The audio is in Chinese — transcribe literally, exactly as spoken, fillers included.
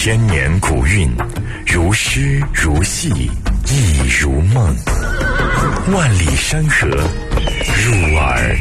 千年古韵，如诗如戏，亦如梦。万里山河，入耳